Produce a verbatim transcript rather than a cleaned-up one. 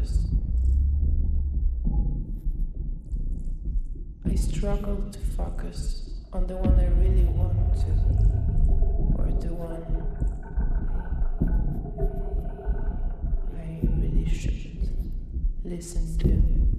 focus. I struggle to focus on the one I really want to, or the one I really should listen to.